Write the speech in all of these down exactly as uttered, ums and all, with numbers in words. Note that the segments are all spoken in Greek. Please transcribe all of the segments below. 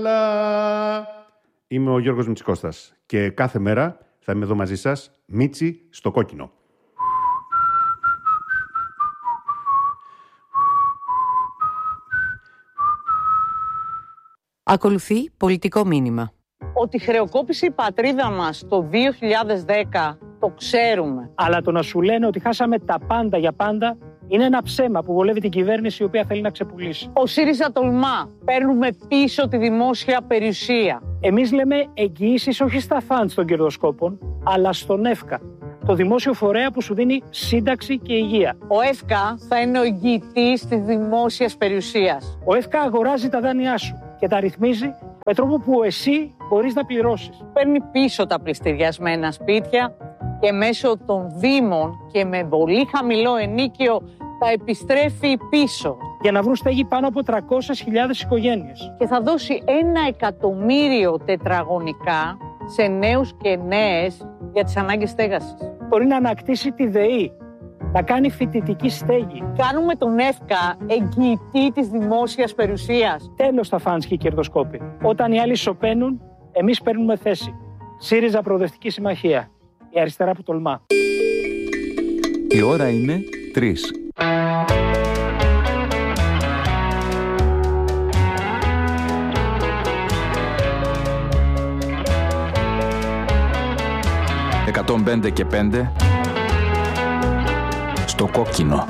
Είμαι ο Γιώργος Μητσικώστας και κάθε μέρα θα είμαι εδώ μαζί σας, Μίτσι στο κόκκινο. Ακολουθεί πολιτικό μήνυμα. Ότι χρεοκόπησε η πατρίδα μας το δύο χιλιάδες δέκα, το ξέρουμε. Αλλά το να σου λένε ότι χάσαμε τα πάντα για πάντα είναι ένα ψέμα που βολεύει την κυβέρνηση η οποία θέλει να ξεπουλήσει. Ο ΣΥΡΙΖΑ τολμά. Παίρνουμε πίσω τη δημόσια περιουσία. Εμείς λέμε εγγυήσεις όχι στα φαντς των κερδοσκόπων, αλλά στον ΕΦΚΑ, το δημόσιο φορέα που σου δίνει σύνταξη και υγεία. Ο ΕΦΚΑ θα είναι ο εγγυητής της δημόσιας περιουσίας. Ο ΕΦΚΑ αγοράζει τα δάνειά σου και τα ρυθμίζει με τρόπο που εσύ μπορείς να πληρώσεις. Παίρνει πίσω τα πληστηριασμένα σπίτια και μέσω των δήμων και με πολύ χαμηλό ενίκιο τα επιστρέφει πίσω. Για να βρουν στέγη πάνω από τριακόσιες χιλιάδες οικογένειες. Και θα δώσει ένα εκατομμύριο τετραγωνικά σε νέους και νέες για τις ανάγκες στέγασης. Μπορεί να ανακτήσει τη ΔΕΗ, να κάνει φοιτητική στέγη. Κάνουμε τον ΕΦΚΑ εγγυητή της δημόσιας περιουσίας. Τέλος τα φαντς και οι κερδοσκόποι. Όταν οι άλλοι σωπαίνουν, εμείς παίρνουμε θέση. ΣΥΡΙΖΑ Προοδευτική Συμμαχία. Η αριστερά που τολμά. Η ώρα είναι τρεις. εκατόν πέντε και πέντε στο κόκκινο.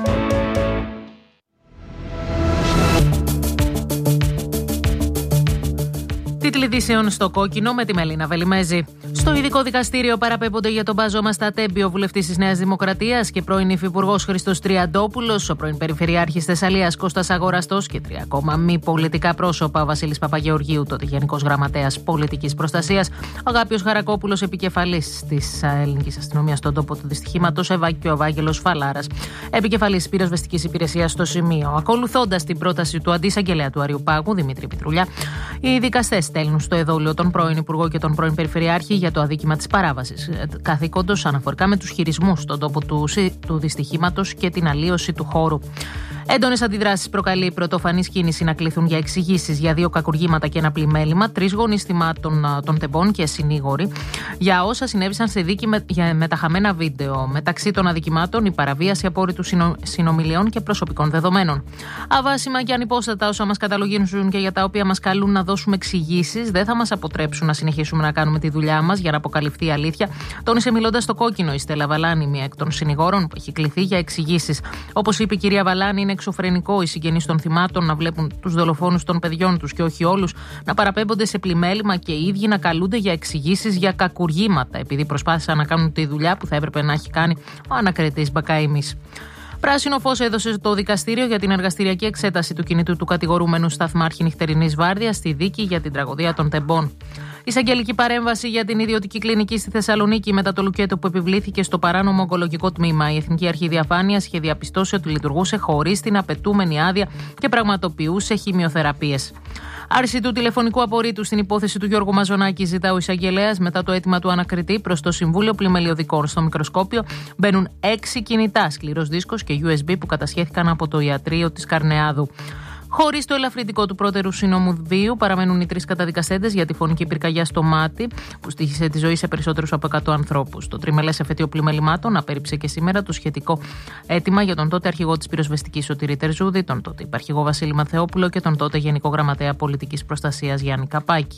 Τίτλοι ειδήσεων στο κόκκινο με τη Μελίνα Βελιμέζη. Στο ειδικό δικαστήριο παραπέμπονται για τον Μπάζο Στατέμπη, ο βουλευτής της Νέας Δημοκρατίας και πρώην υφυπουργός Χρήστος Τριαντόπουλος, ο πρώην Περιφερειάρχης Θεσσαλίας Κώστας Αγοραστός και τρία ακόμα μη πολιτικά πρόσωπα, ο Βασίλης Παπαγεωργίου, τότε Γενικός Γραμματέας Πολιτικής Προστασίας, ο Αγάπιος Χαρακόπουλος, επικεφαλής της Ελληνικής Αστυνομίας στον τόπο του δυστυχήματος, και ο Ευάγγελος Φαλάρας, επικεφαλής πυροσβεστικής υπηρεσίας στο σημείο. Ακολουθώντας την πρόταση του αντισαγγελέα του Αριουπάγου, Δημήτρη Πιτρουλιά, οι δικαστές στέλνουν στο εδόλιο τον πρώην Υπουργό και τον πρώην Περιφερειάρχη για το αδίκημα της παράβασης καθήκοντος αναφορικά με τους χειρισμούς στον τόπο του, του δυστυχήματος και την αλλίωση του χώρου. Έντονες αντιδράσεις προκαλεί η πρωτοφανής κίνηση να κληθούν για εξηγήσεις για δύο κακουργήματα και ένα πλημέλημα, τρεις γονείς θυμάτων των τεμπών και συνήγοροι για όσα συνέβησαν σε δίκη με, για, με τα χαμένα βίντεο. Μεταξύ των αδικημάτων, η παραβίαση απόρριτου συνο, συνομιλιών και προσωπικών δεδομένων. Αβάσιμα και ανυπόστατα όσα μας καταλογίζουν και για τα οποία μας καλούν να δώσουμε εξηγήσεις, δεν θα μας αποτρέψουν να συνεχίσουμε να κάνουμε τη δουλειά μας για να αποκαλυφθεί η αλήθεια, τόνισε μιλώντας στο κόκκινο η Στέλλα Βαλάνη, μία εκ των συνηγόρων που έχει κληθεί για εξηγήσεις. Όπως είπε η κυρία Βαλάνη, είναι εξωφρενικό οι συγγενείς των θυμάτων να βλέπουν τους δολοφόνους των παιδιών τους και όχι όλους να παραπέμπονται σε πλημέλημα και οι ίδιοι να καλούνται για εξηγήσεις για κακουργήματα, επειδή προσπάθησαν να κάνουν τη δουλειά που θα έπρεπε να έχει κάνει ο ανακριτής Μπακαήμης. Πράσινο φως έδωσε το δικαστήριο για την εργαστηριακή εξέταση του κινητού του κατηγορούμενου σταθμάρχη νυχτερινής βάρδιας στη δίκη για την τραγωδία των τεμπών. Εισαγγελική παρέμβαση για την ιδιωτική κλινική στη Θεσσαλονίκη μετά το λουκέτο που επιβλήθηκε στο παράνομο ογκολογικό τμήμα. Η Εθνική Αρχή Διαφάνειας είχε διαπιστώσει ότι λειτουργούσε χωρίς την απαιτούμενη άδεια και πραγματοποιούσε χημειοθεραπείες. Άρση του τηλεφωνικού απορρίτου στην υπόθεση του Γιώργου Μαζονάκη ζητά ο εισαγγελέας μετά το αίτημα του ανακριτή προς το Συμβούλιο Πλημελιωδικών. Στο μικροσκόπιο μπαίνουν έξι κινητά, σκληρός δίσκος και γιου ες μπι που κατασχέθηκαν από το ιατρείο της Καρνεάδου. Χωρίς το ελαφρυντικό του πρώτερου συνόμου βίου, παραμένουν οι τρεις καταδικαστέντες για τη φωνική πυρκαγιά στο μάτι, που στοίχισε τη ζωή σε περισσότερους από εκατό ανθρώπους. Το τριμελές εφετείο πλημελημάτων απέρριψε και σήμερα το σχετικό αίτημα για τον τότε αρχηγό της πυροσβεστικής Σωτήρη Τερζούδη, τον τότε υπαρχηγό Βασίλη Μαθεόπουλο και τον τότε Γενικό Γραμματέα Πολιτικής Προστασίας Γιάννη Καπάκη.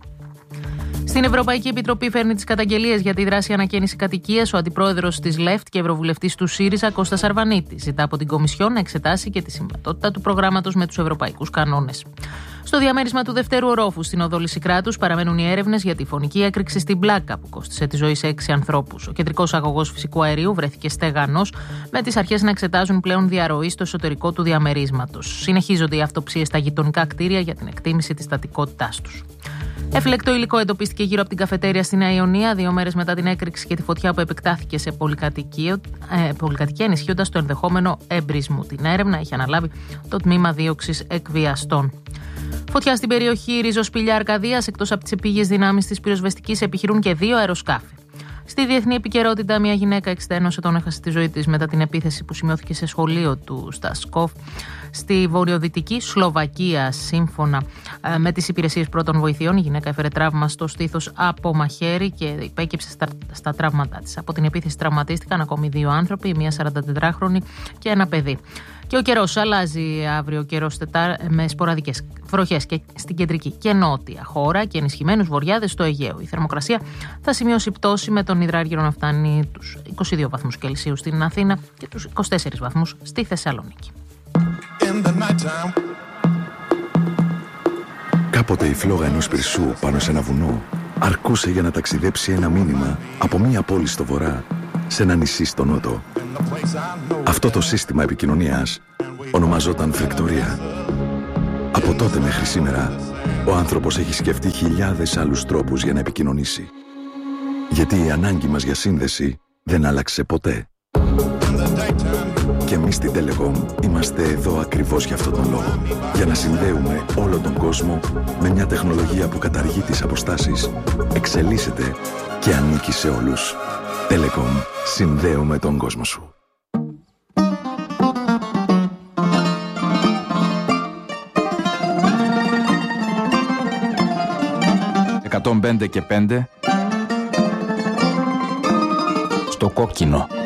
Στην Ευρωπαϊκή Επιτροπή φέρνει τις καταγγελίες για τη δράση ανακαίνιση κατοικίας ο αντιπρόεδρος της ΛΕΦΤ και ευρωβουλευτής του ΣΥΡΙΖΑ Κώστας Αρβανίτης. Ζητά από την Κομισιόν να εξετάσει και τη συμβατότητα του προγράμματος με τους ευρωπαϊκούς κανόνες. Στο διαμέρισμα του δευτέρου ορόφου στην οδό Λυσικράτους παραμένουν οι έρευνες για τη φωνική έκρηξη στην Πλάκα που κόστισε τη ζωή σε έξι ανθρώπους. Ο κεντρικός αγωγός φυσικού αερίου βρέθηκε στεγανός, με τις αρχές να εξετάζουν πλέον διαρροή στο εσωτερικό του διαμερίσματος. Συνεχίζονται οι αυτοψίες στα γειτονικά κτίρια για την εκτίμηση της στατικότητάς τους. Εφλεκτό υλικό εντοπίστηκε γύρω από την καφετέρια στη Νέα Ιωνία, δύο μέρες μετά την έκρηξη και τη φωτιά που επεκτάθηκε σε πολυκατοικία, ε, πολυκατοικία ενισχύοντας το ενδεχόμενο έμπρισμου. Την έρευνα έχει αναλάβει το τμήμα δίωξης εκβιαστών. Φωτιά στην περιοχή Ριζοσπηλιά Αρκαδίας, εκτός από τις επίγειες δυνάμεις της πυροσβεστικής, επιχειρούν και δύο αεροσκάφη. Στη διεθνή επικαιρότητα, μια γυναίκα εξτένωσε τον έχασε τη ζωή της μετά την επίθεση που σημειώθηκε σε σχολείο του στα Σκόφ Στη βορειοδυτική Σλοβακία, σύμφωνα με τις υπηρεσίες πρώτων βοηθειών, η γυναίκα έφερε τραύμα στο στήθος από μαχαίρι και υπέκυψε στα, στα τραύματά της. Από την επίθεση τραυματίστηκαν ακόμη δύο άνθρωποι, μία σαραντατετράχρονη και ένα παιδί. Και ο καιρός αλλάζει αύριο, ο καιρός με σποραδικές βροχές και στην κεντρική και νότια χώρα και ενισχυμένους βοριάδες στο Αιγαίο. Η θερμοκρασία θα σημειώσει πτώση, με τον υδράργυρο να φτάνει τους είκοσι δύο βαθμούς Κελσίου στην Αθήνα και τους είκοσι τέσσερις βαθμούς στη Θεσσαλονίκη. Κάποτε η φλόγα ενός πυρσού πάνω σε ένα βουνό αρκούσε για να ταξιδέψει ένα μήνυμα από μία πόλη στο βορρά σε ένα νησί στο νότο. Αυτό το σύστημα επικοινωνίας ονομαζόταν φρεκτορία. Από τότε μέχρι σήμερα, ο άνθρωπος έχει σκεφτεί χιλιάδες άλλους τρόπους για να επικοινωνήσει. Γιατί η ανάγκη μας για σύνδεση δεν άλλαξε ποτέ. Και εμείς στην Telecom είμαστε εδώ ακριβώς για αυτόν τον λόγο. Για να συνδέουμε όλο τον κόσμο με μια τεχνολογία που καταργεί τις αποστάσεις, εξελίσσεται και ανήκει σε όλους. Telecom. Συνδέουμε τον κόσμο σου. εκατόν πέντε και πέντε στο κόκκινο.